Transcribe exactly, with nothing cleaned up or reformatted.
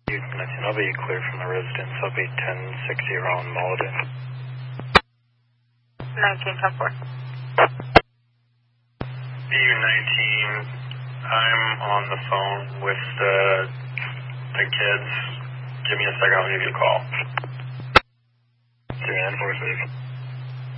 nineteen, I'll be clear from the residence. I'll be ten sixty around Mulligan. nineteen, ten four. B U nineteen, I'm on the phone with the, the kids. Give me a second, I'll give you a call. Three nine four six.